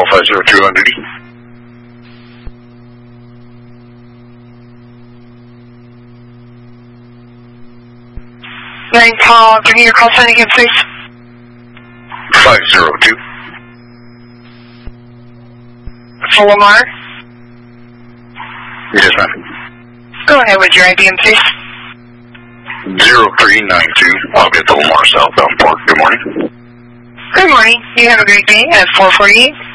502 on duty. Nine call, give me your call sign again, please. 502. For Lamar. Yes, ma'am. Go ahead with your IBM, please. 0392. I'll get the Lamar southbound Park. Good morning. Good morning. You have a great day at 448.